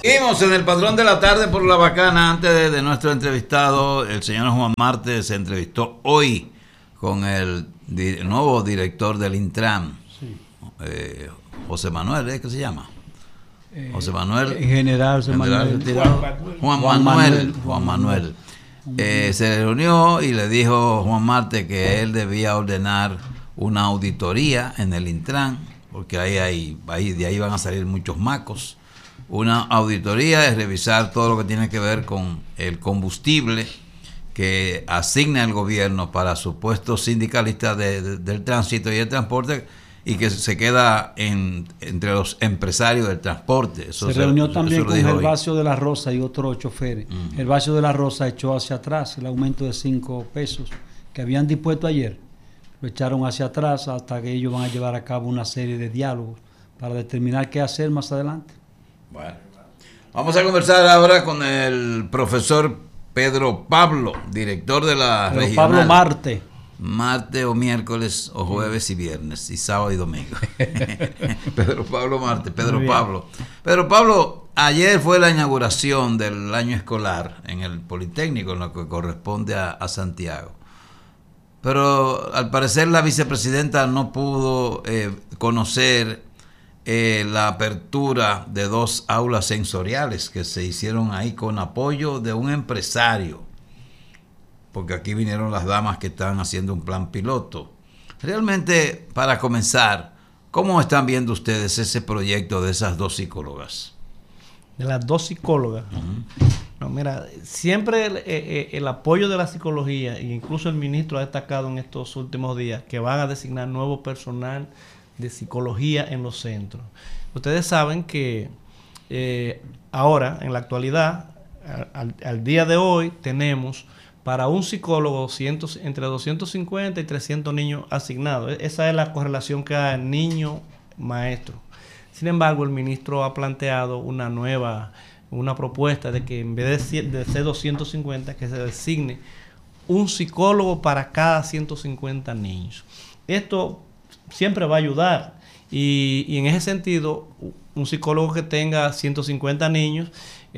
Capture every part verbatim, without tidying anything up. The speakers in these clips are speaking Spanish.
Seguimos en el Patrón de la Tarde por La Bacana. Antes de, de nuestro entrevistado, el señor Juan Marte se entrevistó hoy con el, di, el nuevo director del Intran, sí. eh, José Manuel, ¿es que se llama? Eh, José Manuel. En general, José general Manuel. Juan, Juan Manuel. Juan Manuel. Juan Manuel. Eh, se reunió y le dijo Juan Marte que él debía ordenar una auditoría en el Intran, porque ahí, hay, ahí de ahí van a salir muchos macos. Una auditoría es revisar todo lo que tiene que ver con el combustible que asigna el gobierno para supuestos sindicalistas de, de, del tránsito y el transporte, y que se queda en, entre los empresarios del transporte. Eso se, se reunió también con Gervasio de la Rosa y otros choferes. Uh-huh. Gervasio de la Rosa echó hacia atrás el aumento de cinco pesos que habían dispuesto ayer. Lo echaron hacia atrás hasta que ellos van a llevar a cabo una serie de diálogos para determinar qué hacer más adelante. Bueno, vamos a conversar ahora con el profesor Pedro Pablo, director de la Pedro regional. Pablo Marte. Martes o miércoles o jueves y viernes y sábado y domingo. Pedro Pablo Marte, Pedro Pablo. Pedro Pablo, ayer fue la inauguración del año escolar en el Politécnico, en lo que corresponde a, a Santiago. Pero al parecer la vicepresidenta no pudo eh, conocer eh, la apertura de dos aulas sensoriales que se hicieron ahí con apoyo de un empresario, porque aquí vinieron las damas que están haciendo un plan piloto. Realmente, para comenzar, ¿cómo están viendo ustedes ese proyecto de esas dos psicólogas? De las dos psicólogas. Uh-huh. No, mira, siempre el, el, el apoyo de la psicología, e incluso el ministro ha destacado en estos últimos días que van a designar nuevo personal de psicología en los centros. Ustedes saben que eh, ahora, en la actualidad, al, al día de hoy, tenemos para un psicólogo doscientos, entre doscientos cincuenta y trescientos niños asignados. Esa es la correlación que hay niño-maestro. Sin embargo, el ministro ha planteado una nueva, una propuesta de que en vez de, de ser doscientos cincuenta, que se designe un psicólogo para cada ciento cincuenta niños. Esto siempre va a ayudar. Y, y en ese sentido, un psicólogo que tenga ciento cincuenta niños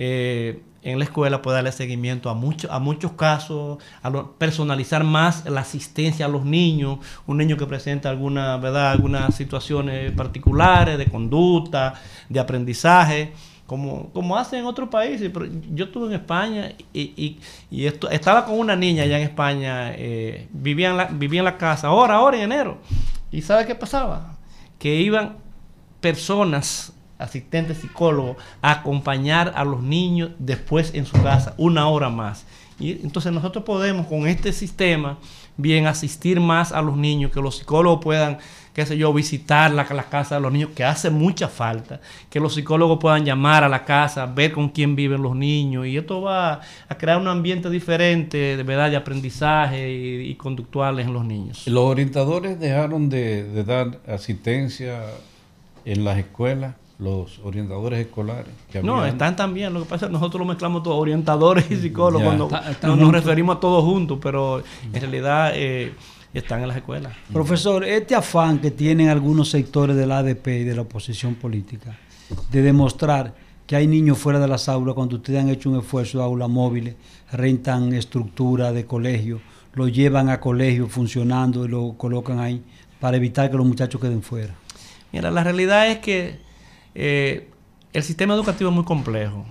eh, en la escuela puede darle seguimiento a, mucho, a muchos casos, a lo, personalizar más la asistencia a los niños, un niño que presenta alguna, ¿verdad? algunas situaciones particulares de conducta, de aprendizaje, como, como hacen en otros países. Pero yo estuve en España y, y, y esto, estaba con una niña allá en España, eh, vivía, en la, vivía en la casa, ahora, ahora en enero. ¿Y sabe qué pasaba? Que iban personas, asistentes psicólogos, a acompañar a los niños después en su casa, una hora más. Y entonces nosotros podemos con este sistema bien asistir más a los niños, que los psicólogos puedan, qué sé yo, visitar la, la casa de los niños, que hace mucha falta, que los psicólogos puedan llamar a la casa, ver con quién viven los niños, y esto va a crear un ambiente diferente, de verdad, de aprendizaje y, y conductuales en los niños. Los orientadores dejaron de, de dar asistencia en las escuelas, los orientadores escolares. Que no, habían... están también. Lo que pasa es que nosotros lo mezclamos todos, orientadores y psicólogos, cuando está, está nos, nos referimos a todos juntos, pero en realidad eh, están en las escuelas. Profesor, este afán que tienen algunos sectores del A D P y de la oposición política de demostrar que hay niños fuera de las aulas, cuando ustedes han hecho un esfuerzo de aulas móviles, rentan estructura de colegio, lo llevan a colegio funcionando y lo colocan ahí para evitar que los muchachos queden fuera. Mira, la realidad es que Eh, el sistema educativo es muy complejo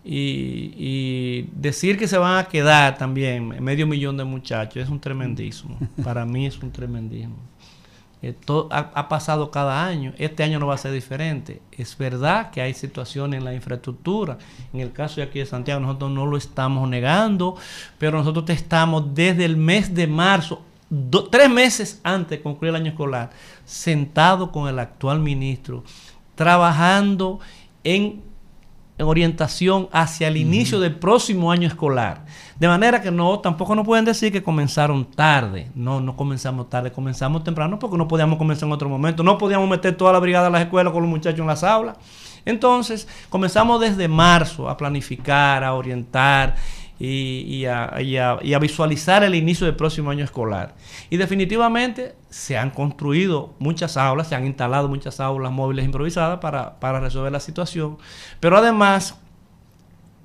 y, y decir que se van a quedar también medio millón de muchachos es un tremendismo. Para mí es un tremendismo. Eh, todo, ha, ha pasado cada año. Este año no va a ser diferente. Es verdad que hay situaciones en la infraestructura. En el caso de aquí de Santiago, nosotros no lo estamos negando, pero nosotros estamos desde el mes de marzo, do, tres meses antes de concluir el año escolar, sentados con el actual ministro, trabajando en, en orientación hacia el inicio uh-huh. del próximo año escolar. De manera que no, tampoco nos pueden decir que comenzaron tarde. No, no comenzamos tarde, comenzamos temprano porque no podíamos comenzar en otro momento. No podíamos meter toda la brigada a las escuelas con los muchachos en las aulas. Entonces, comenzamos desde marzo a planificar, a orientar y, y, a, y, a, y a visualizar el inicio del próximo año escolar. Y definitivamente se han construido muchas aulas, se han instalado muchas aulas móviles improvisadas para, para resolver la situación. Pero además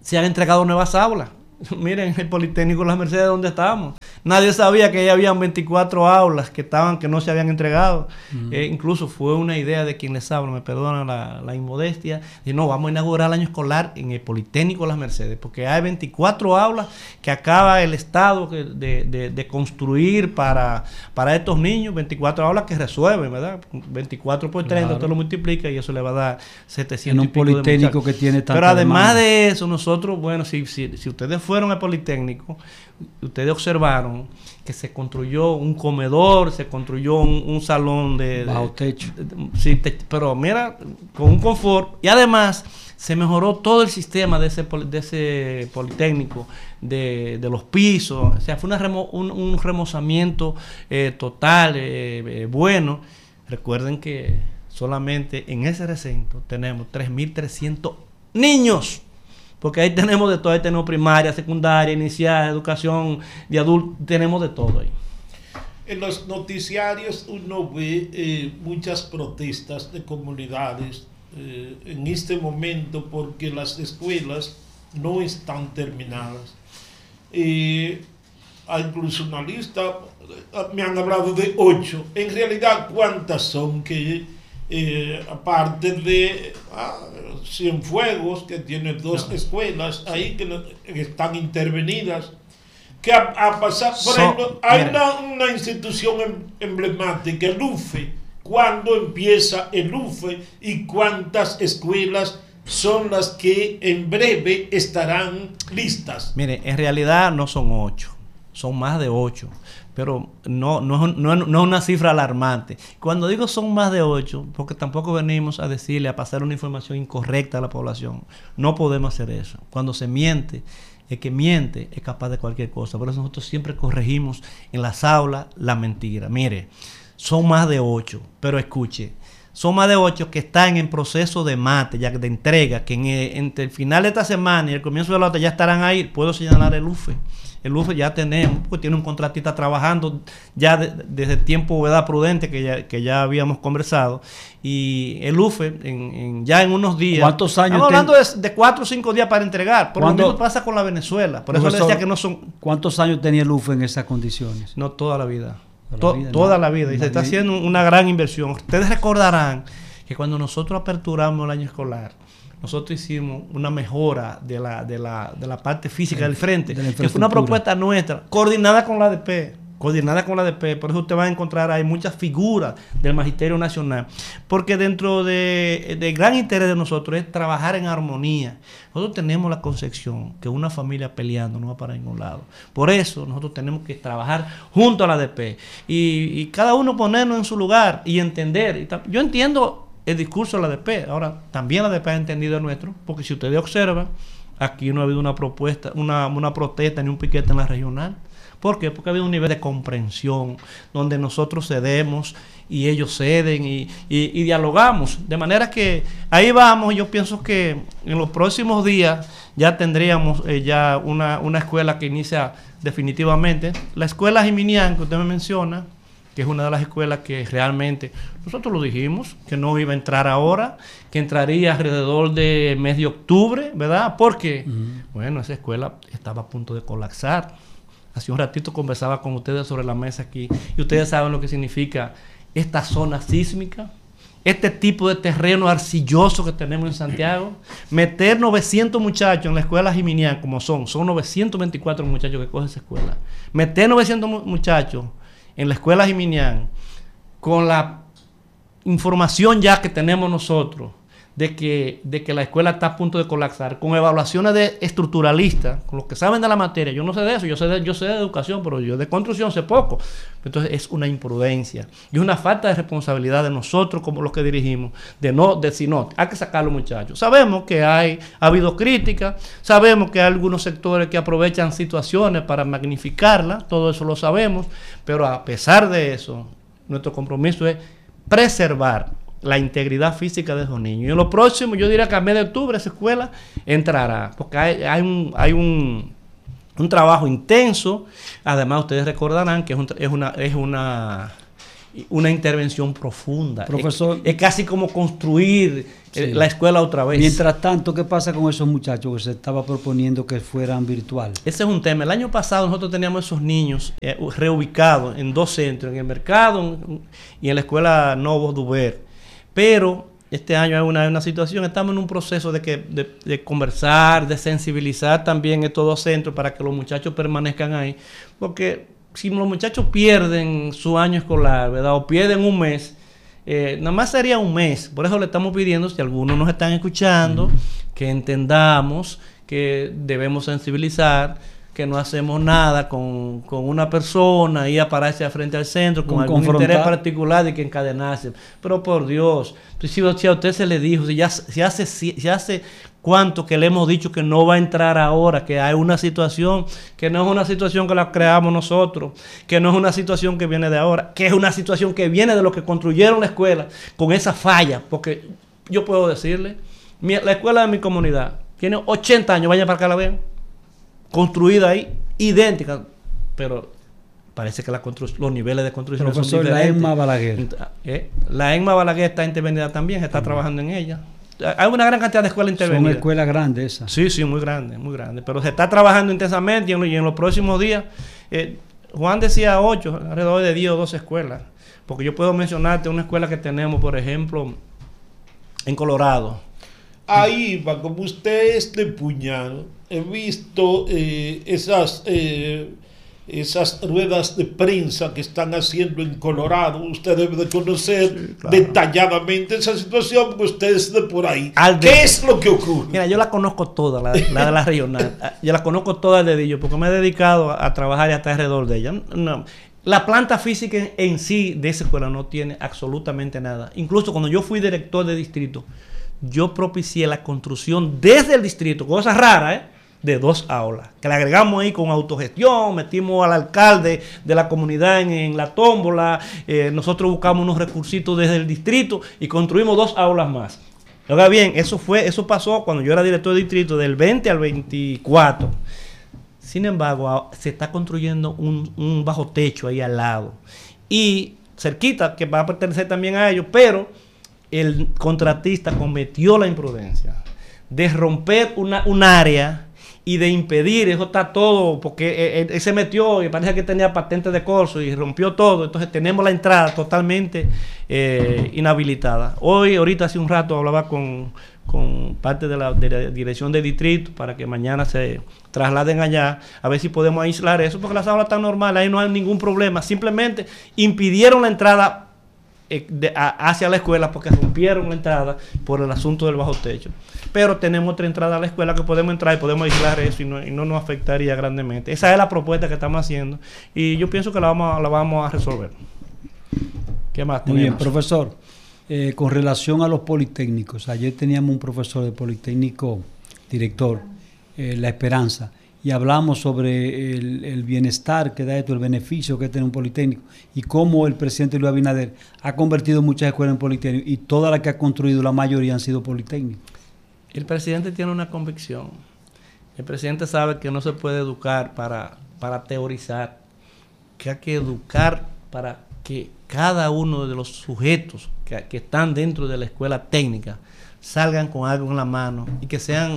se han entregado nuevas aulas. Miren, el Politécnico de Las Mercedes, ¿dónde estábamos? Nadie sabía que ya habían veinticuatro aulas que estaban, que no se habían entregado. Uh-huh. Eh, incluso fue una idea de quien les habla, me perdona la, la inmodestia, y no, vamos a inaugurar el año escolar en el Politécnico de Las Mercedes, porque hay veinticuatro aulas que acaba el Estado de, de, de construir para, para estos niños, veinticuatro aulas que resuelven, ¿verdad? veinticuatro por treinta, claro. Usted lo multiplica y eso le va a dar setecientos en un Politécnico que tiene tanta Pero además demanda. de eso, nosotros, bueno, si, si, si ustedes fueron al Politécnico, ustedes observaron que se construyó un comedor, se construyó un, un salón de... bajo techo. De, de, sí, te, pero mira, con un confort. Y además se mejoró todo el sistema de ese, de ese Politécnico, de, de los pisos. O sea, fue una remo, un, un remozamiento eh, total, eh, eh, bueno. Recuerden que solamente en ese recinto tenemos tres mil trescientos niños. Porque ahí tenemos de todo, ahí tenemos primaria, secundaria, inicial, educación de adultos, tenemos de todo ahí. En los noticiarios uno ve eh, muchas protestas de comunidades eh, en este momento porque las escuelas no están terminadas. Eh, incluso una lista, me han hablado de ocho. En realidad, ¿cuántas son que... Eh, aparte de ah, Cienfuegos, que tiene dos no. escuelas ahí que, no, que están intervenidas, que ha, ha pasado, por so, ejemplo, hay una, una institución em, emblemática, el U F E. ¿Cuándo empieza el U F E y cuántas escuelas son las que en breve estarán listas? Mire, en realidad no son ocho, son más de ocho. Pero no, no, no, no es una cifra alarmante. Cuando digo son más de ocho, porque tampoco venimos a decirle, a pasar una información incorrecta a la población. No podemos hacer eso. Cuando se miente, el que miente es capaz de cualquier cosa. Por eso nosotros siempre corregimos en las aulas la mentira. Mire, son más de ocho, pero escuche, son más de ocho que están en proceso de mate, ya de entrega, que en el, entre el final de esta semana y el comienzo de la otra ya estarán ahí. Puedo señalar el U F E. El U F E ya tenemos, porque tiene un contratista trabajando ya de, desde tiempo, ¿verdad?, prudente, que ya, que ya habíamos conversado. Y el U F E, en, en, ya en unos días... ¿Cuántos años? Estamos hablando de, de cuatro o cinco días para entregar. Por lo mismo pasa con la Venezuela. Por eso le decía que no son... ¿Cuántos años tenía el U F E en esas condiciones? No, toda la vida. Toda To, la vida. Toda ¿no? la vida. Y se está haciendo una gran inversión. Ustedes recordarán que cuando nosotros aperturamos el año escolar, nosotros hicimos una mejora de la, de la, de la parte física del frente, que fue una propuesta nuestra, coordinada con la A D P, coordinada con la A D P. Por eso usted va a encontrar ahí muchas figuras del Magisterio Nacional, porque dentro de, de gran interés de nosotros es trabajar en armonía. Nosotros tenemos la concepción que una familia peleando no va para ningún lado. Por eso nosotros tenemos que trabajar junto a la A D P y, y cada uno ponernos en su lugar y entender. Y yo entiendo el discurso de la A D P. Ahora, también la A D P ha entendido el nuestro, porque si ustedes observan, aquí no ha habido una propuesta, una, una protesta ni un piquete en la regional. ¿Por qué? Porque ha habido un nivel de comprensión donde nosotros cedemos y ellos ceden y, y, y dialogamos. De manera que ahí vamos. Yo pienso que en los próximos días ya tendríamos eh, ya una, una escuela que inicia definitivamente. La escuela Jiminián, que usted me menciona, que es una de las escuelas que realmente nosotros lo dijimos, que no iba a entrar ahora, que entraría alrededor de mes de octubre, ¿verdad? Porque, uh-huh. bueno, esa escuela estaba a punto de colapsar. Hace un ratito conversaba con ustedes sobre la mesa aquí, y ustedes saben lo que significa esta zona sísmica, este tipo de terreno arcilloso que tenemos en Santiago. Meter novecientos muchachos en la escuela Jiminián, como son, son novecientos veinticuatro muchachos que cogen esa escuela. Meter novecientos mu- muchachos en la escuela Jiminián, con la información ya que tenemos nosotros de que, de que la escuela está a punto de colapsar, con evaluaciones de estructuralistas, con los que saben de la materia. Yo no sé de eso, yo sé de, yo sé de educación, pero yo de construcción sé poco. Entonces es una imprudencia y una falta de responsabilidad de nosotros como los que dirigimos, de no decir no, hay que sacar a los muchachos. Sabemos que hay, ha habido críticas, sabemos que hay algunos sectores que aprovechan situaciones para magnificarlas, todo eso lo sabemos, pero a pesar de eso, nuestro compromiso es preservar la integridad física de esos niños. Y en lo próximo, yo diría que a mes de octubre esa escuela entrará, porque hay, hay, un, hay un, un trabajo intenso. Además, ustedes recordarán que es, un, es, una, es, una, una intervención profunda. Profesor, es, es casi como construir sí. la escuela otra vez. Mientras tanto, ¿qué pasa con esos muchachos que se estaba proponiendo que fueran virtuales? Ese es un tema. El año pasado nosotros teníamos esos niños eh, reubicados en dos centros, en el mercado y en la escuela Novo Duber. Pero este año hay una, una situación, estamos en un proceso de, que, de, de conversar, de sensibilizar también estos dos centros para que los muchachos permanezcan ahí. Porque si los muchachos pierden su año escolar, ¿verdad? O pierden un mes, eh, nada más sería un mes. Por eso le estamos pidiendo, si algunos nos están escuchando, que entendamos que debemos sensibilizar, que no hacemos nada con, con una persona y a pararse frente al centro con, con algún confrontar. interés particular de que encadenarse. Pero por Dios, si, si a usted se le dijo, si ya si hace, si, si hace cuánto que le hemos dicho que no va a entrar ahora, que hay una situación que no es una situación que la creamos nosotros, que no es una situación que viene de ahora, que es una situación que viene de los que construyeron la escuela con esa falla. Porque yo puedo decirle, mi, la escuela de mi comunidad tiene ochenta años, vayan para acá la vean, construida ahí, idéntica, pero parece que la los niveles de construcción Profesor, son diferentes. la ENMA Balaguer. ¿Eh? La ENMA Balaguer está intervenida también, está uh-huh. trabajando en ella. Hay una gran cantidad de escuelas intervenidas. Son escuelas grandes esas. Sí, sí, muy grandes, muy grandes. Pero se está trabajando intensamente y en, y en los próximos días, eh, Juan decía ocho, alrededor de diez o doce escuelas. Porque yo puedo mencionarte una escuela que tenemos, por ejemplo, en Colorado. Ahí va, como usted es de Puñal, he visto eh, esas eh, esas ruedas de prensa que están haciendo en Colorado. Usted debe de conocer sí, claro. detalladamente esa situación, porque usted es de por ahí. Al ¿Qué de... es lo que ocurre? Mira, yo la conozco toda, la, la de la regional. Yo la conozco toda de dedillo, porque me he dedicado a, a trabajar y hasta alrededor de ella. No. La planta física en, en sí de esa escuela no tiene absolutamente nada. Incluso cuando yo fui director de distrito, yo propicié la construcción desde el distrito, cosa rara, ¿eh? de dos aulas, que le agregamos ahí con autogestión, metimos al alcalde de la comunidad en, en la tómbola, eh, nosotros buscamos unos recursitos desde el distrito y construimos dos aulas más. Oiga bien, eso fue, eso pasó cuando yo era director de distrito del veinte al veinticuatro. Sin embargo, se está construyendo un, un bajo techo ahí al lado y cerquita, que va a pertenecer también a ellos, pero el contratista cometió la imprudencia de romper una, un área y de impedir, eso está todo, porque él, él se metió y parece que tenía patente de corso y rompió todo, entonces tenemos la entrada totalmente eh, inhabilitada. Hoy, ahorita hace un rato hablaba con, con parte de la, de la dirección de distrito para que mañana se trasladen allá, a ver si podemos aislar eso, porque las aulas están normales, ahí no hay ningún problema, simplemente impidieron la entrada De, a, hacia la escuela porque rompieron la entrada por el asunto del bajo techo, pero tenemos otra entrada a la escuela que podemos entrar y podemos aislar eso y no, y no nos afectaría grandemente. Esa es la propuesta que estamos haciendo y yo pienso que la vamos, la vamos a resolver. ¿Qué más tenemos? Muy bien, profesor, eh, con relación a los politécnicos, ayer teníamos un profesor de politécnico director, eh, La Esperanza, y hablamos sobre el, el bienestar que da esto, el beneficio que tiene un politécnico y cómo el presidente Luis Abinader ha convertido muchas escuelas en politécnicos y todas las que ha construido, la mayoría han sido politécnicos. El presidente tiene una convicción. El presidente sabe que no se puede educar para, para teorizar, que hay que educar para que cada uno de los sujetos que, que están dentro de la escuela técnica salgan con algo en la mano y que sean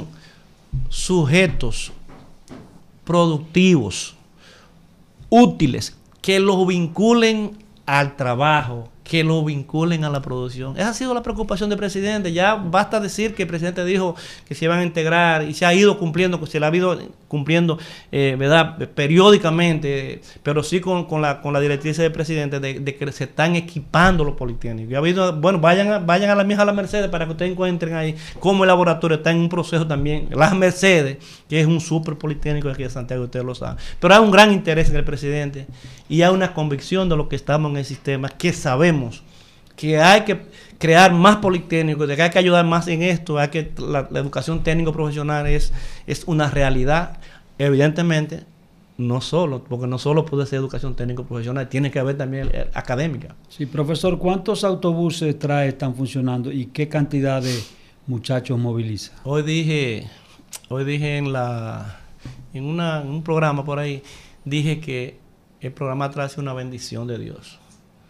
sujetos productivos, útiles, que los vinculen al trabajo, que lo vinculen a la producción. Esa ha sido la preocupación del presidente. Ya basta decir que el presidente dijo que se iban a integrar y se ha ido cumpliendo, se la ha ido cumpliendo, eh, ¿verdad? periódicamente, pero sí con, con la con la directriz del presidente de, de que se están equipando los politécnicos. Y ha habido, bueno, vayan a, vayan a la misma a la Mercedes para que ustedes encuentren ahí cómo el laboratorio está en un proceso también. Las Mercedes, que es un súper politécnico aquí de Santiago, ustedes lo saben. Pero hay un gran interés en el presidente y hay una convicción de lo que estamos en el sistema, que sabemos que hay que crear más politécnicos, de que hay que ayudar más en esto, hay que la, la educación técnico profesional es, es una realidad, evidentemente, no solo, porque no solo puede ser educación técnico profesional, tiene que haber también eh, académica. Sí, profesor, ¿cuántos autobuses trae están funcionando y qué cantidad de muchachos moviliza? Hoy dije, hoy dije en la en, una, en un programa por ahí, dije que el programa trae una bendición de Dios.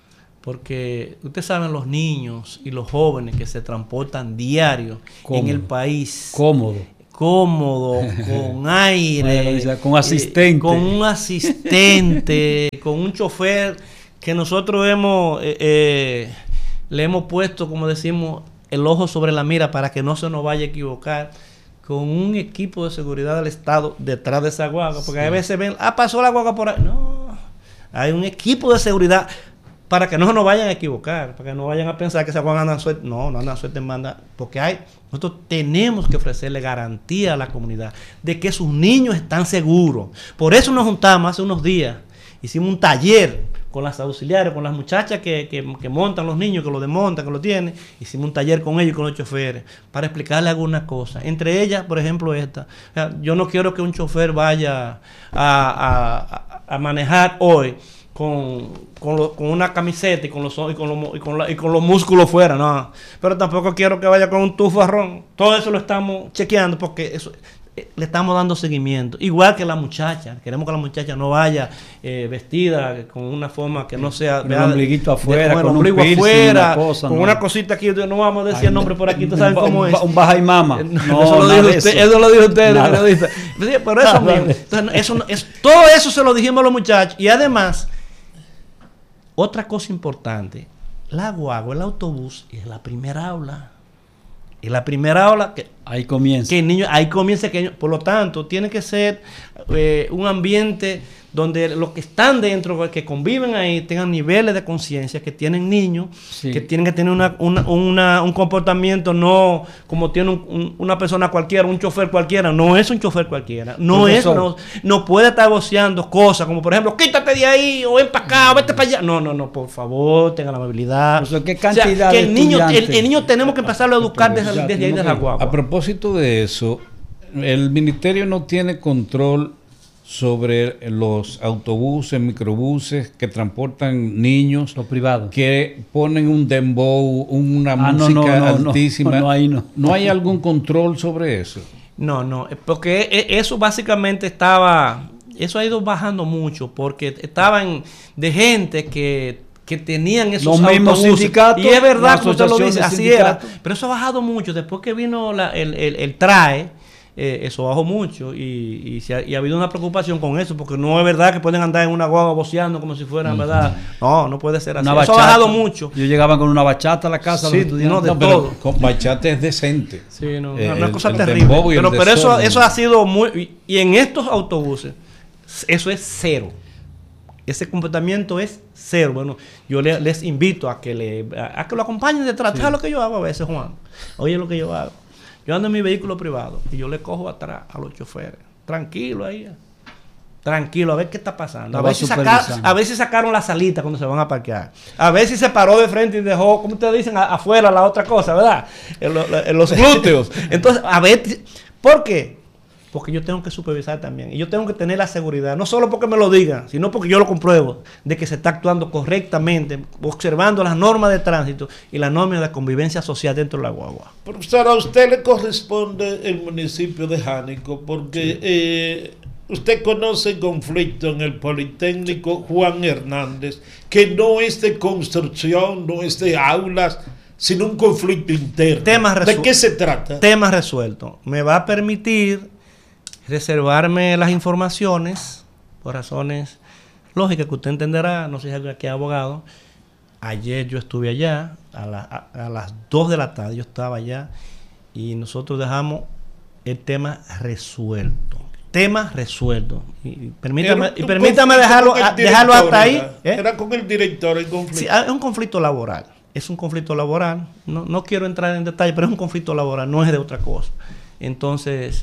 porque ustedes saben los niños y los jóvenes que se transportan diario Cómodo. en el país. Cómodo. Cómodo, con aire, Bueno, con asistente. Eh, con un asistente, con un chofer que nosotros hemos eh, eh, le hemos puesto, como decimos, el ojo sobre la mira para que no se nos vaya a equivocar, con un equipo de seguridad del Estado detrás de esa guagua, porque sí. A veces ven, ah, pasó la guagua por ahí. No, hay un equipo de seguridad para que no se nos vayan a equivocar, para que no vayan a pensar que esa guagua anda suelta. No, no anda suelta en banda, porque hay, nosotros tenemos que ofrecerle garantía a la comunidad de que sus niños están seguros. Por eso nos juntamos hace unos días, hicimos un taller con las auxiliares, con las muchachas que, que, que montan los niños, que lo desmontan, que lo tienen. Hicimos un taller con ellos y con los choferes para explicarles algunas cosas. Entre ellas, por ejemplo, esta. O sea, yo no quiero que un chofer vaya a, a, a manejar hoy con, con, lo, con una camiseta y con los y con, lo, y, con la, y con los músculos fuera, no. Pero tampoco quiero que vaya con un tufarrón. Todo eso lo estamos chequeando porque eso... le estamos dando seguimiento, igual que la muchacha. Queremos que la muchacha no vaya eh, vestida con una forma que no sea con el ombliguito afuera, de, con, con el ombligo un piercing, afuera, una cosa, con no. una cosita aquí, no vamos a decir Ay, el nombre por aquí, ustedes saben un, cómo un, es. Un baja y mama. No, no, eso, lo dijo usted, eso. eso lo dijo usted, el periodista. Pero eso mismo. Entonces, eso, es, todo eso se lo dijimos a los muchachos. Y además, otra cosa importante, la guagua, el autobús es la primera aula. Y la primera aula que ahí comienza. Que el niño, ahí comienza que por lo tanto tiene que ser eh, un ambiente donde los que están dentro, que conviven ahí, tengan niveles de conciencia, que tienen niños, sí. que tienen que tener una, una, una, un comportamiento no como tiene un, un, una persona cualquiera, un chofer cualquiera, no es un chofer cualquiera, no Profesor. es, no, no puede estar voceando cosas como por ejemplo, quítate de ahí, o ven para acá, o vete para allá. No, no, no, por favor, tengan la amabilidad. Profesor, ¿qué cantidad o sea, que el de niño, el, el niño tenemos que empezarlo a educar desde, desde ahí de la guagua. A propósito de eso, el ministerio no tiene control sobre los autobuses, microbuses que transportan niños, los privados, que ponen un dembow, una ah, música no, no, no, altísima. No, no, ahí no. ¿No hay algún control sobre eso? No, no, porque eso básicamente estaba, eso ha ido bajando mucho, porque estaban de gente que que tenían esos los mismos autobuses. Sindicatos, y es verdad, como usted lo dice, así era. Sindicatos. Pero eso ha bajado mucho. Después que vino la, el, el, el TRAE, eh, eso bajó mucho. Y, y, se ha, y ha habido una preocupación con eso, porque no es verdad que pueden andar en una guagua boceando como si fueran, uh-huh. ¿verdad? No, no puede ser así. Una eso bachata. ha bajado mucho. Yo llegaba con una bachata a la casa. Sí, no, de no, todo. Con bachata es decente. Sí, no, eh, una el, cosa el terrible. Pero, pero eso, desorden. eso ha sido muy... Y, y en estos autobuses, eso es cero. Ese comportamiento es cero. Bueno, yo le, les invito a que le a, a que lo acompañen detrás. Sí. ¿Sabes lo que yo hago a veces, Juan? Oye, lo que yo hago. Yo ando en mi vehículo privado y yo le cojo atrás a los choferes. Tranquilo ahí. Tranquilo, a ver qué está pasando. A ver, si saca, a ver si sacaron la salita cuando se van a parquear. A ver si se paró de frente y dejó, como ustedes dicen, a, afuera la otra cosa, ¿verdad? En, lo, en los glúteos. Entonces, a ver, ¿por qué? Porque yo tengo que supervisar también. Y yo tengo que tener la seguridad, no solo porque me lo digan, sino porque yo lo compruebo, de que se está actuando correctamente, observando las normas de tránsito y las normas de convivencia social dentro de la guagua. Profesor, a usted le corresponde el municipio de Jánico, porque sí. eh, usted conoce el conflicto en el Politécnico Juan Hernández, que no es de construcción, no es de aulas, sino un conflicto interno. Temas ¿De qué se trata? Temas resueltos. Me va a permitir reservarme las informaciones por razones lógicas que usted entenderá, no sé si aquí es abogado. Ayer yo estuve allá, a, la, a, a las dos de la tarde yo estaba allá y nosotros dejamos el tema resuelto. Tema resuelto. Y permítame, y permítame dejarlo, dejarlo hasta ahí. ¿Eh? Era con el director el conflicto. Sí, es un conflicto laboral. Es un conflicto laboral. No, no quiero entrar en detalle, pero es un conflicto laboral, no es de otra cosa. Entonces,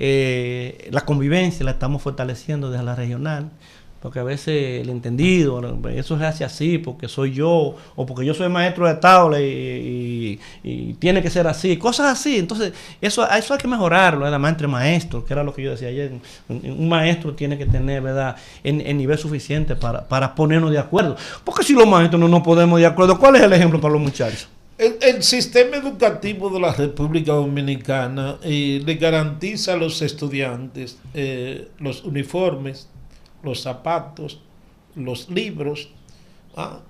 Eh, la convivencia la estamos fortaleciendo desde la regional, porque a veces el entendido, eso se hace así porque soy yo, o porque yo soy maestro de tabla y, y, y tiene que ser así, cosas así. Entonces eso, eso hay que mejorarlo, además entre maestros, que era lo que yo decía ayer. Un, un maestro tiene que tener, ¿verdad?, el, el nivel suficiente para, para ponernos de acuerdo, porque si los maestros no nos ponemos de acuerdo, ¿cuál es el ejemplo para los muchachos? El, el sistema educativo de la República Dominicana eh, le garantiza a los estudiantes eh, los uniformes, los zapatos, los libros, ¿ah?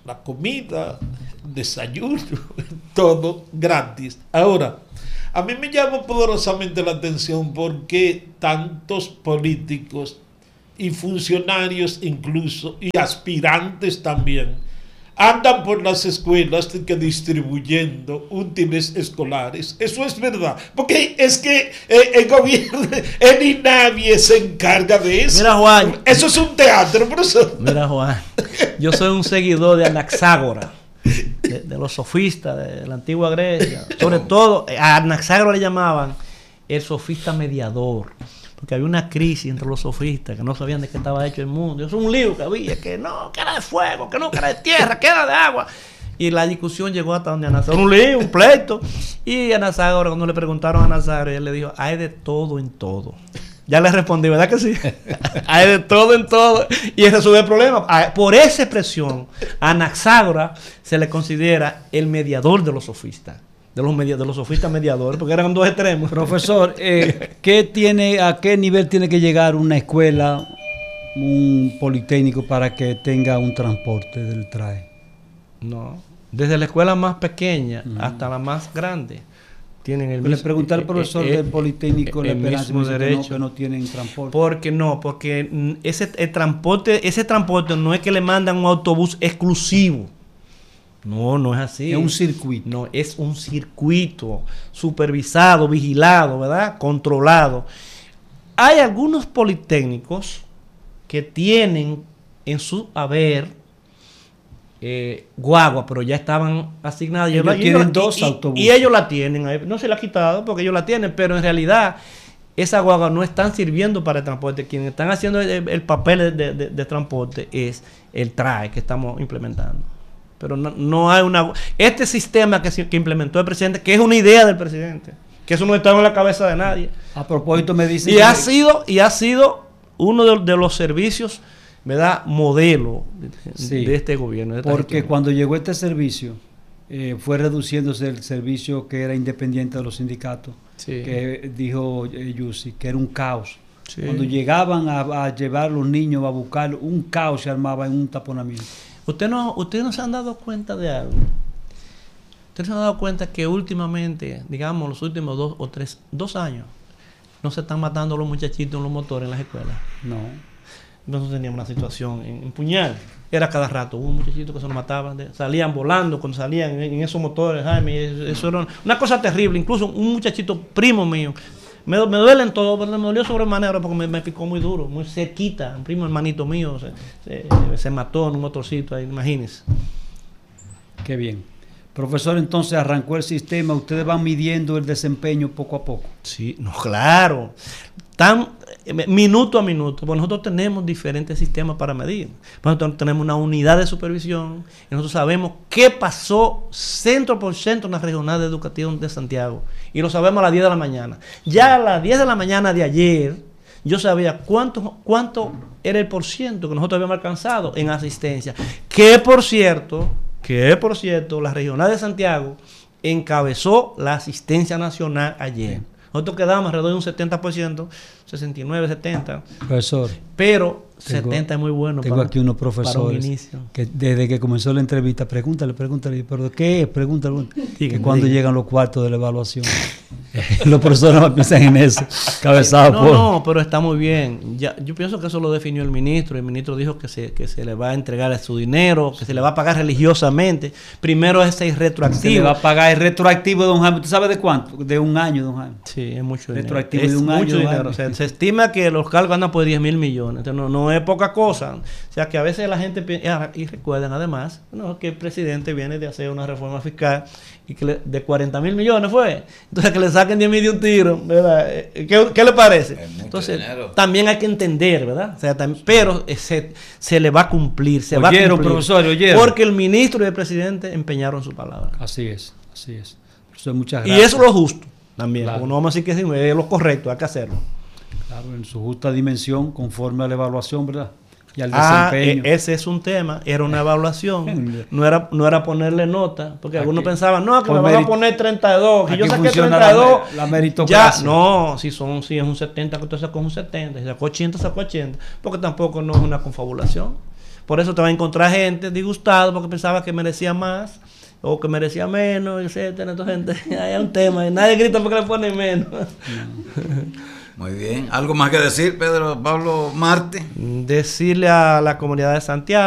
la comida, desayuno, todo gratis. Ahora, a mí me llama poderosamente la atención porque tantos políticos y funcionarios incluso, y aspirantes también, andan por las escuelas que distribuyendo útiles escolares. Eso es verdad. Porque es que eh, el gobierno, el INAVI se encarga de eso. Mira, Juan. Eso es un teatro, profesor. Mira, Juan. Yo soy un seguidor de Anaxágora, de, de los sofistas de la antigua Grecia. Sobre todo, a Anaxágora le llamaban el sofista mediador. Porque había una crisis entre los sofistas que no sabían de qué estaba hecho el mundo. Es un lío que había, que no, que era de fuego, que no, que era de tierra, que era de agua. Y la discusión llegó hasta donde Anaxágoras, un lío, un pleito. Y Anaxágoras, cuando le preguntaron a Anaxágoras, él le dijo, hay de todo en todo. Ya le respondí, ¿verdad que sí? Hay de todo en todo. Y ese resuelve el problema. Por esa expresión, a Anaxágoras se le considera el mediador de los sofistas. De los, media, de los sofistas mediadores, porque eran dos extremos. Profesor, eh, ¿qué tiene, ¿a qué nivel tiene que llegar una escuela, un politécnico, para que tenga un transporte del T R A E? No, desde la escuela más pequeña uh-huh. hasta la más grande tienen el mismo. Le mismo, pregunté al profesor eh, del politécnico el, el mismo derecho. Que no, que no tienen transporte. Porque no, porque ese el transporte, ese transporte no es que le mandan un autobús exclusivo. No, no es así. Es un circuito. No, es un circuito supervisado, vigilado, ¿verdad? Controlado. Hay algunos politécnicos que tienen en su haber eh, guagua, pero ya estaban asignadas. Ellos y tienen ellos, dos y, autobuses. Y ellos la tienen. No se la ha quitado porque ellos la tienen, pero en realidad esa guagua no están sirviendo para el transporte. Quienes están haciendo el, el papel de, de, de transporte es el T R A E que estamos implementando. Pero no, no hay una... Este sistema que, que implementó el presidente, que es una idea del presidente, que eso no está en la cabeza de nadie. A propósito me dicen... Y que... ha sido y ha sido uno de, de los servicios, ¿verdad? Modelo de, sí, de este gobierno. De porque gestión. Cuando llegó este servicio, eh, fue reduciéndose el servicio que era independiente de los sindicatos, sí. que dijo eh, Yussi, que era un caos. Sí. Cuando llegaban a, a llevar los niños a buscar, un caos se armaba en un taponamiento. Usted no, ustedes no se han dado cuenta de algo. Ustedes se han dado cuenta que últimamente, digamos, los últimos dos o tres, dos años, no se están matando los muchachitos en los motores en las escuelas. No. Nosotros teníamos una situación en, en Puñal. Era cada rato. Hubo un muchachito que se lo mataban. De, salían volando cuando salían en, en esos motores, Jaime. Eso, eso era una cosa terrible. Incluso un muchachito primo mío. Me, me duelen todo, pero me dolió sobremanera porque me, me picó muy duro, muy cerquita. Un primo hermanito mío se, se, se mató en un motorcito ahí, imagínense. Qué bien. Profesor, entonces arrancó el sistema, ustedes van midiendo el desempeño poco a poco. Sí, no, claro. Tan, minuto a minuto, porque nosotros tenemos diferentes sistemas para medir. Nosotros tenemos una unidad de supervisión y nosotros sabemos qué pasó centro por centro en la regional educativa de Santiago. Y lo sabemos a las diez de la mañana. Ya a las diez de la mañana de ayer, yo sabía cuánto, cuánto era el por ciento que nosotros habíamos alcanzado en asistencia. Que por cierto, que por cierto, la regional de Santiago encabezó la asistencia nacional ayer. Nosotros quedamos alrededor de un setenta por ciento, sesenta y nueve, setenta. Profesor. Pero tengo, setenta es muy bueno. Tengo para, aquí unos profesores un que desde que comenzó la entrevista, pregúntale, pregúntale, pero ¿qué es? Pregúntale. Dígame, que cuando dígame. llegan los cuartos de la evaluación. Los profesores no piensan en eso. Cabezado no, por... no, pero está muy bien. Ya, yo pienso que eso lo definió el ministro. El ministro dijo que se, que se le va a entregar su dinero, que se le va a pagar religiosamente. Primero ese es retroactivo. Se le va a pagar el retroactivo, don Jaime. ¿Tú sabes de cuánto? De un año, don Jaime. Sí, es mucho retroactivo dinero. de un es año, mucho dinero. Jaime. O sea, se estima que los cargos andan por diez mil millones. Entonces, no, no es poca cosa. O sea, que a veces la gente piensa, y recuerden además, no, que el presidente viene de hacer una reforma fiscal y que le, de cuarenta mil millones fue. Entonces, que le saquen diez mil de un tiro, ¿verdad? ¿Qué, qué le parece? Entonces, dinero. También hay que entender, ¿verdad? O sea, también, pero se, se le va a cumplir, se oyeron, va a cumplir. Profesor, oyeron. Porque el ministro y el presidente empeñaron su palabra. Así es, así es. Profesor, muchas y gracias. eso es lo justo también. Claro. No vamos a decir que es lo correcto, hay que hacerlo. Claro, en su justa dimensión, conforme a la evaluación, ¿verdad? Y al ah, desempeño. E- ese es un tema, era una evaluación, no era no era ponerle nota, porque aquí, algunos pensaban, no, que me van a poner treinta y dos, que yo saqué treinta y dos, la, la meritocracia. Ya, no, si son si es un setenta, que usted sacó un setenta, si sacó ochenta, sacó ochenta, porque tampoco no es una confabulación. Por eso te va a encontrar gente disgustada porque pensaba que merecía más o que merecía menos, etcétera. Entonces, hay un tema, nadie grita porque le ponen menos. Muy bien. ¿Algo más que decir, Pedro Pablo Marte? Decirle a la comunidad de Santiago